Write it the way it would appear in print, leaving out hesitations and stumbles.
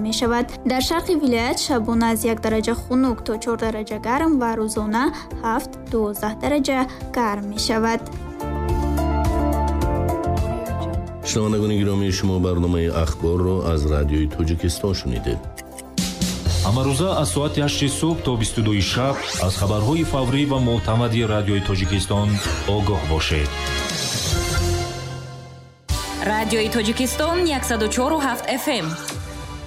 мешавад. дар шарқи вилоят шабона аз 1 дараҷа хунук то 4 дараҷа гарм ва рӯзона 7-12 дараҷа гарм мешавад. шунавандагони гиромӣ, шумо барномаи ахборро аз радиои Тоҷикистон шунидед. амарӯза аз соати 8 субҳ то 22 шаб аз хабарҳои фаврӣ ва мӯътамади радиои Тоҷикистон огоҳ бошед. радиои Тоҷикистон 104.7 FM